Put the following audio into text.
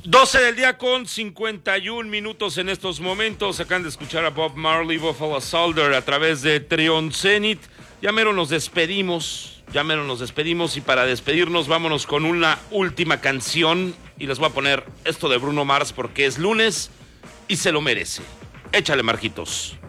12 del día con 51 minutos en estos momentos. Acaban de escuchar a Bob Marley, Buffalo Soldier a través de Trion Zenith. Ya mero nos despedimos y para despedirnos vámonos con una última canción y les voy a poner esto de Bruno Mars porque es lunes y se lo merece. Échale, Marquitos.